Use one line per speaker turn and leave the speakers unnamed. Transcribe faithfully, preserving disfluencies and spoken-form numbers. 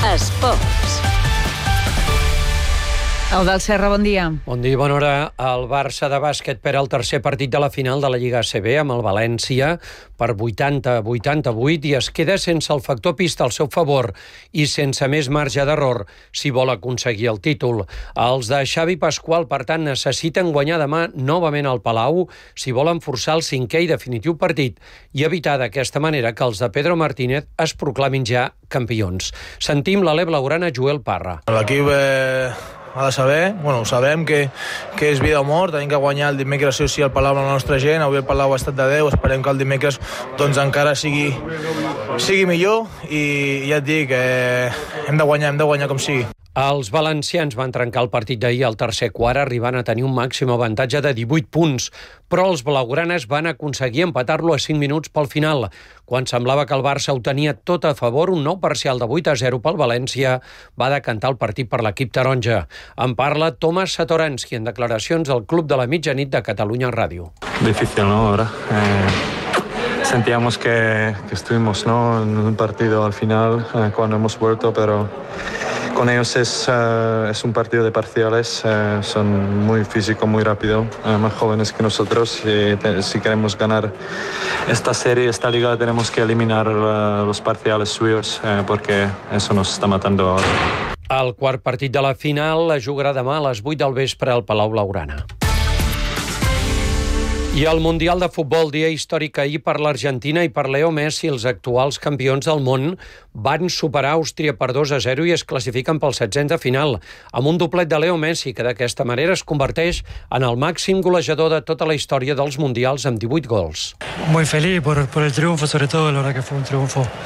Esports. Eudald Serra, bon dia.
Bon dia, bona hora. El Barça de bàsquet perd el tercer partit de la final de la Lliga A C B amb el València per vuitanta a vuitanta-vuit i es queda sense el factor pista al seu favor i sense més marge d'error si vol aconseguir el títol. Els de Xavi Pasqual, per tant, necessiten guanyar demà novament al Palau si volen forçar el cinquè i definitiu partit i evitar d'aquesta manera que els de Pedro Martínez es proclamin ja campions. Sentim l'Alep Blaugrana Joel Parra.
L'equip eh, ha de saber, bueno, sabem que, que és vida o mort, tenim que guanyar el dimecres sí o sí al Palau amb la nostra gent, avui el Palau ha estat de deu, esperem que el dimecres doncs encara sigui, sigui millor i ja et dic, eh, hem de guanyar, hem de guanyar com sigui.
Els valencians van trencar el partit d'ahir al tercer quart, arribant a tenir un màxim avantatge de divuit punts, però els blaugranes van aconseguir empatar-lo a cinc minuts pel final. Quan semblava que el Barça ho tenia tot a favor, un nou parcial de vuit a zero pel València va decantar el partit per l'equip taronja. En parla Tomàs Satoranski en declaracions al Club de la Mitjanit de Catalunya Ràdio.
Difícil, ¿no? Ahora. Eh, sentíamos que, que estuvimos, ¿no? En un partido al final eh, cuando hemos vuelto, pero con ellos es, uh, es un partido de parciales, uh, son muy físico, muy rápido, uh, más jóvenes que nosotros y te, si queremos ganar esta serie, esta liga, tenemos que eliminar uh, los parciales suyos uh, porque eso nos está matando ahora.
El quart partit de la final es jugarà demà a les vuit del vespre al Palau Blaugrana. I el Mundial de Futbol, dia històric ahir per l'Argentina i per Leo Messi, els actuals campions del món, van superar Àustria per dos a zero i es classifiquen pel setzents de final, amb un doblet de Leo Messi, que d'aquesta manera es converteix en el màxim golejador de tota la història dels Mundials amb divuit gols.
Muy feliz por, por el triunfo, sobre todo, la verdad que fue un triunfo